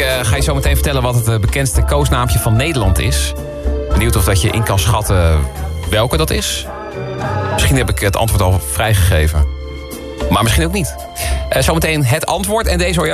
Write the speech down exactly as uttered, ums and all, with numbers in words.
uh, ga je zo meteen vertellen wat het uh, bekendste koosnaampje van Nederland is. Benieuwd of dat je in kan schatten welke dat is. Misschien heb ik het antwoord al vrijgegeven. Maar misschien ook niet. Uh, zometeen het antwoord en deze hoor je